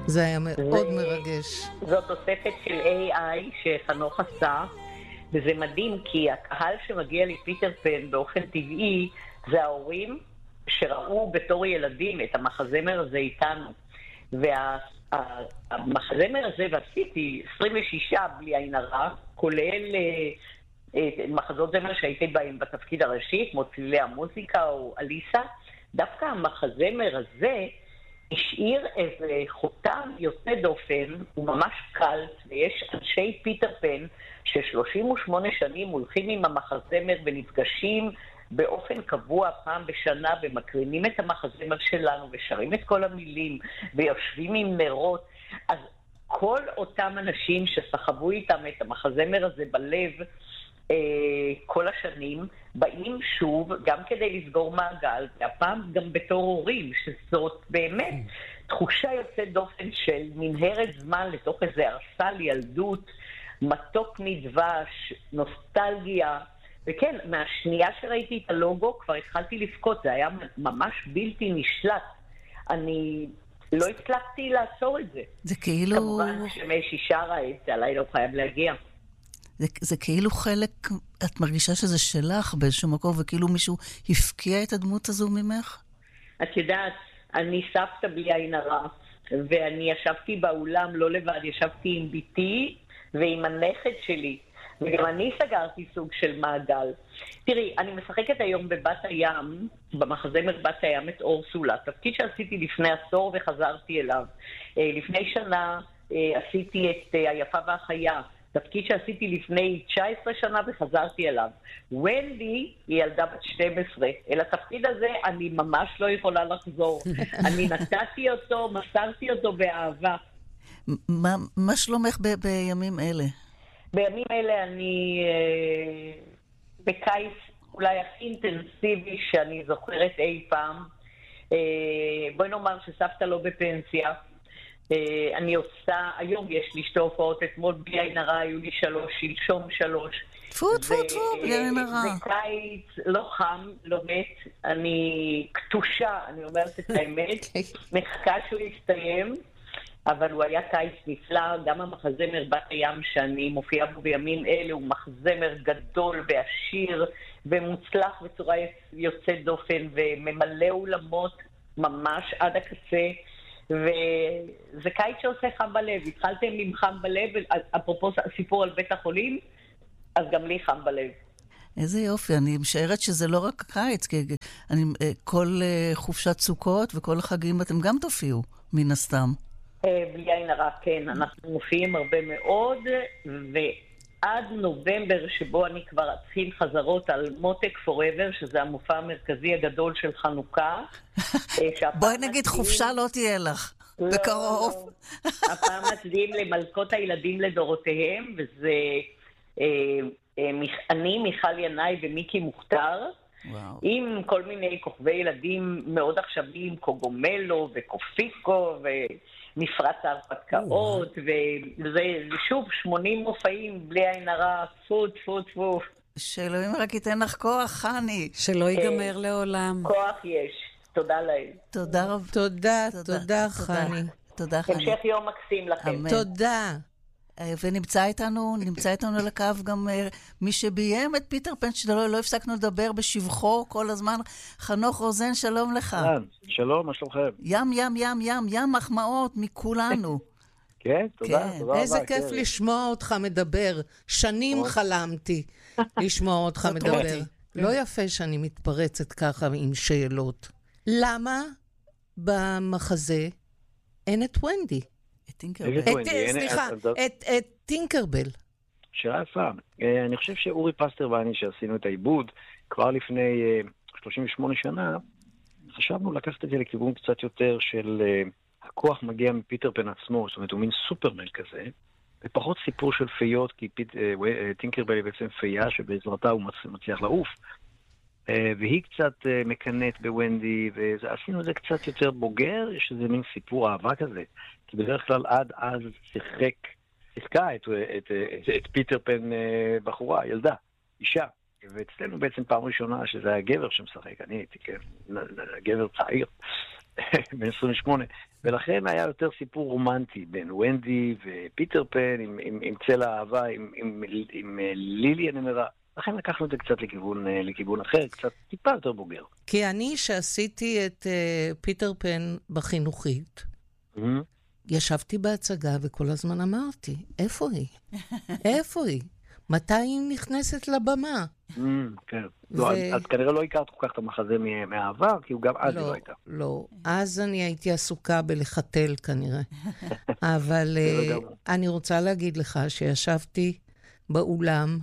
זה היה מאוד מרגש. זו תוספת של AI שחנוך עשה, וזה מדהים כי הקהל שמגיע לפיטר פן באופן טבעי זה ההורים שראו בתור ילדים את המחזמר הזה איתנו. והמחזמר הזה, ועשיתי 26 בלי עין הרע, כולל מחזות זמר שהייתי בהם בתפקיד הראשי, כמו צלילי המוזיקה או אליסה, דווקא המחזמר הזה השאיר איזה חותם יוצא דופן, הוא ממש קל, ויש אנשי פיטר פן ש38 שנים הולכים עם המחזמר ונפגשים באופן קבוע פעם בשנה ומקרינים את המחזמר שלנו ושרים את כל המילים ויושבים עם נרות. אז כל אותם אנשים שסחבו איתם את המחזמר הזה בלב כל השנים באים שוב גם כדי לסגור מעגל, והפעם גם בתור הורים, שזאת באמת תחושה יוצאת דופן של מנהרת זמן לתוך איזה ארסל ילדות, מתוק מדבש, נוסטלגיה. וכן, מהשנייה שראיתי את הלוגו כבר התחלתי לבכות, זה היה ממש בלתי נשלט. אני לא הצלחתי לעצור את זה. זה כאילו... כמובן שמי שרה את זה, עליי לא חייב להגיע. זה כאילו חלק, את מרגישה שזה שלך באיזשהו מקום, וכאילו מישהו הפקיע את הדמות הזו ממך? את יודעת, אני סבתא בלי עין הרע, ואני ישבתי באולם לא לבד, ישבתי עם ביתי ועם הנכד שלי, וגם אני סגרתי סוג של מעגל. תראי, אני משחקת היום בבת הים, במחזמר בת הים את אורסולה, תפקיד שעשיתי לפני עשור וחזרתי אליו. לפני שנה עשיתי את היפה והחיה, תפקיד שעשיתי לפני 19 שנה וחזרתי אליו. ונדי היא ילדה בת 12. אל התפקיד הזה אני ממש לא יכולה לחזור. אני נתתי אותו, מסרתי אותו באהבה. מה שלומך בימים אלה? בימים אלה אני בקיץ אולי הכי אינטנסיבי שאני זוכרת אי פעם. בואי נאמר שסבתא לא בפנסיה. אני עושה, היום יש לי 2 הופעות, אתמול בלי עין הרע, היו לי 3, שלשום 3. טפו, בלי עין הרע. זה קיץ, לא חם, לא מת, אני כתושה, אני אומרת את האמת, מחכה שהוא יסתיים, אבל הוא היה קיץ נפלא, גם המחזמר בת הים שאני מופיעה בו בימים אלה, הוא מחזמר גדול ועשיר ומוצלח בצורה יוצאת דופן, וממלא אולמות ממש עד הקצה, וזה קיץ שעושה חם בלב. התחלתם עם חם בלב, אפרופו הסיפור על בית החולים, אז גם לי חם בלב. איזה יופי, אני משערת שזה לא רק קיץ, כי כל חופשת סוכות וכל החגים אתם גם תופיעו, מן הסתם. בלי עין הרע, כן, אנחנו מופיעים הרבה מאוד, ועד נובמבר שבו אני כבר אתחיל חזרות על מותק פוראבר, שזה המופע המרכזי הגדול של חנוכה. בואי נגיד חופשה לא תהיה לך, בקרוב. הפעם מצדיעים למלכות הילדים לדורותיהם, וזה אני, מיכל ינאי ומיקי מוכתר, עם כל מיני כוכבי ילדים מאוד עכשוויים, קוגומלו וקופיקו ומפרץ ההרפתקאות, וזה שוב 80 מופעים בלי עין הרע, טפו טפו טפו. שאלוהים רק ייתן לך כוח, חני. שלא ייגמר לעולם. כוח יש, תודה להם. תודה רב. תודה חני. תודה חני. המשך יום מקסים לכם. תודה. ונמצא איתנו על הקו גם מי שביים את פיטר פן, שלא הפסקנו לדבר בשבחו כל הזמן, חנוך רוזן, שלום לך. שלום, מה שלומכם? ים מחמאות מכולנו. כן, תודה. איזה כיף לשמוע אותך מדבר. שנים חלמתי לשמוע אותך מדבר. לא יפה שאני מתפרצת ככה עם שאלות. למה במחזה אין את ונדי? את טינקרבל. שאלה יפה. אני חושב שאורי פסטר ואני שעשינו את העיבוד כבר לפני 38 שנה, חשבנו לקחת את זה לכיוון קצת יותר של הכוח מגיע מפיטר פן עצמו, זאת אומרת הוא מין סופרמן כזה, ופחות סיפור של פיות, כי טינקרבל היא בעצם פיה שבעזרתה הוא מצליח לעוף, והיא קצת מקנאת בוונדי, ועשינו את זה קצת יותר בוגר, יש איזה מין סיפור אהבה כזה, כי בדרך כלל עד אז שיחקה את פיטר פן בחורה, ילדה, אישה, ואצלנו בעצם פעם ראשונה שזה היה גבר שמשחק, אני הייתי גבר צעיר, בן 28, ולכן היה יותר סיפור רומנטי בין ונדי ופיטר פן, עם צל האהבה, עם לילי הנמרה. לכן לקחנו את זה קצת לכיוון אחר, קצת טיפה יותר בוגר. כי אני שעשיתי את פיטר פן בחינוכית, ישבתי בהצגה וכל הזמן אמרתי, איפה היא? איפה היא? מתי היא נכנסת לבמה? כן. אז כנראה לא הכרת כל כך את המחזה מהעבר, כי הוא גם אז לא הייתה. לא, אז אני הייתי עסוקה בלחתל כנראה. אבל אני רוצה להגיד לך שישבתי באולם,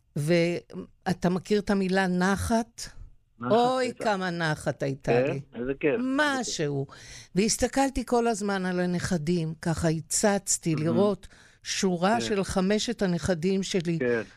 ואתה מכיר את המילה נחת? אוי, כמה נחת הייתה לי. איזה כיף. משהו. והסתכלתי כל הזמן על הנכדים, ככה הצצתי לראות שורה של 5 הנכדים שלי,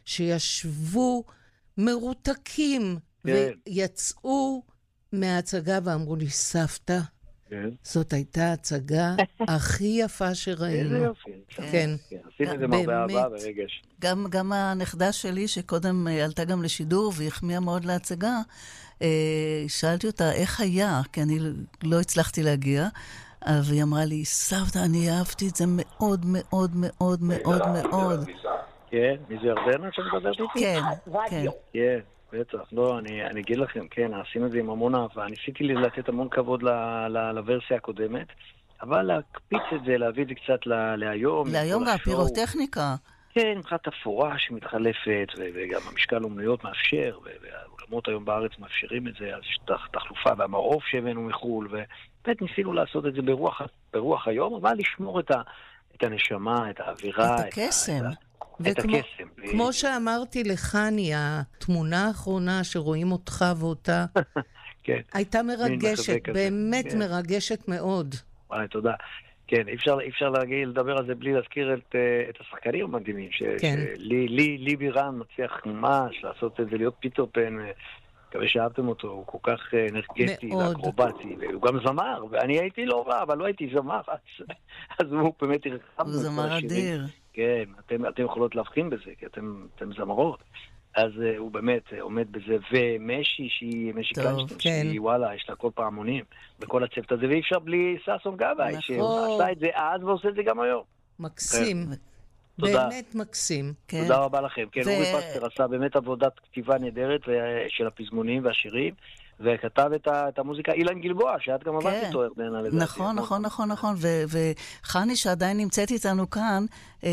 שישבו מרותקים, ויצאו מההצגה ואמרו לי, סבתא, זאת הייתה ההצגה הכי יפה שראינו. איזה יופי. כן. עשינו את זה מהרבה אהבה ורגש. גם הנכדה שלי, שקודם עלתה גם לשידור והחמיאה מאוד להצגה, שאלתי אותה איך היה, כי אני לא הצלחתי להגיע, והיא אמרה לי, סבתא, אני אהבתי את זה מאוד מאוד מאוד מאוד מאוד. כן, מי זה ירדנה שמדברת איתי? כן, כן. כן, בטח. לא, אני אגיד לכם, כן, עשינו את זה עם המון אהבה. ניסיתי לתת המון כבוד לוורסיה הקודמת, אבל להקפיץ את זה, להביא את זה קצת להיום. להיום והפירוטכניקה. כן, מבחינת אפורה שמתחלפת, וגם המשקל אומנויות מאפשר, והאולמות היום בארץ מאפשרים את זה, אז יש תחלופה והמעוף שהבאנו מחול, ובאמת ניסינו לעשות את זה ברוח היום, אבל לשמור את הנשמה, את האווירה, את הקסם. את הקסם. כמו שאמרתי לחני, התמונה האחרונה שרואים אותך ואותה, הייתה מרגשת, באמת מרגשת מאוד. וואי, תודה. כן, אפשר לדבר על זה בלי להזכיר את השחקנים המדהימים, שלי בירן מצליח ממש לעשות את זה, להיות פיטר פן, מקווה שאהבתם אותו, הוא כל כך אנרגטי ואקרובטי, והוא גם זמר, ואני הייתי לא רע, אבל לא הייתי זמר, אז הוא באמת ירחב. הוא זמר אדיר. כן, אתם יכולות להבחין בזה, כי אתם זמרות. אז הוא באמת עומד בזה, ומשי, משי קלנשטיין, שהיא וואלה, יש לה כל פעמונים, בכל הצוות הזה, ואי אפשר בלי ששון גבאי, שעשה את זה אז ועושה את זה גם היום. מקסים. באמת מקסים. תודה רבה לכם. כן, אורי פסטר עשה באמת עבודת כתיבה נהדרת של הפזמונים והשירים, וכתב את המוזיקה אילן גלבוע, שאת גם עבדת איתו ירדנה לדעתי. נכון. וחני שעדיין נמצאת איתנו כאן.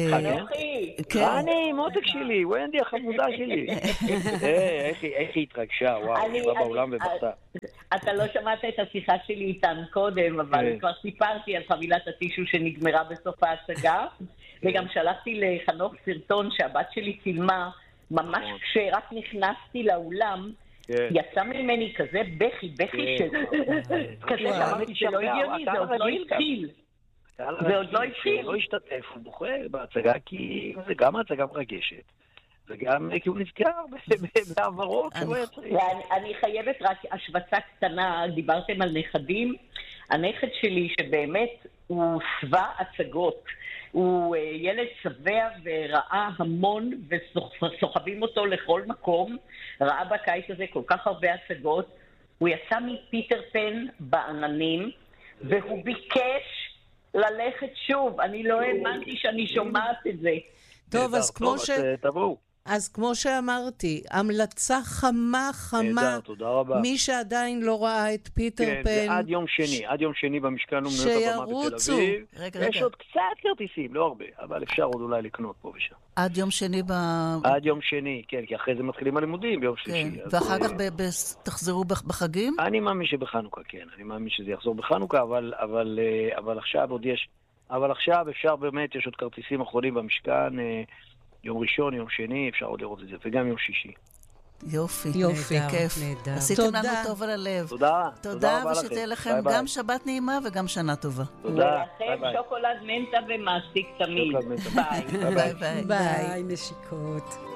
חני, מותק שלי, ונדי החמודה שלי. איך היא התרגשה, וואו, היא באה באולם ובחתה. אתה לא שמעת את השיחה שלי איתן קודם, אבל כבר סיפרתי על חבילת הטישו שנגמרה בסוף ההצגה, וגם שלחתי לחנוך סרטון שהבת שלי צילמה, ממש כשרק נכנסתי לאולם, יצא ממני כזה בכי כזה שאמרתי שלא הגיוני, זה עוד לא התחיל. לא השתתף, הוא בוכה בהצגה, כי זה גם ההצגה מרגשת, וגם כי הוא נזכר בעברו. אני חייבת רק השווצה קטנה, דיברתם על נכדים, הנכד שלי שבאמת הוא שבע הצגות, הוא ילד שבע וראה המון וסוחבים אותו לכל מקום, ראה בקיץ הזה כל כך הרבה הצגות, הוא יצא מפיטר פן בעננים והוא ביקש ללכת שוב, אני לא האמנתי שאני שומעת את זה. טוב, אז כמו שאמרתי, המלצה חמה, תודה רבה. מי שעדיין לא ראה את פיטר פן, זה עד יום שני במשכן אומנויות הבמה בתל אביב. יש עוד קצת כרטיסים, לא הרבה, אבל אפשר עוד אולי לקנות פה ושם. עד יום שני עד יום שני, כן, כי אחרי זה מתחילים הלימודים ביום שלישי. ואחר כך תחזרו בחגים? אני מאמין שבחנוכה, כן. אני מאמין שזה יחזור בחנוכה, אבל עכשיו עוד יש... אבל עכשיו אפשר באמת, יש עוד כרטיסים אחרונים במשכן, יום ראשון, יום שני, אפשר עוד לראות את זה, וגם יום שישי. יופי, כיף. עשיתם לנו טוב על הלב. תודה ושתהיה לכם גם שבת נעימה וגם שנה טובה. תודה. ולכם שוקולד מנטה ומאסטיק תמיד. ביי. ביי, נשיקות.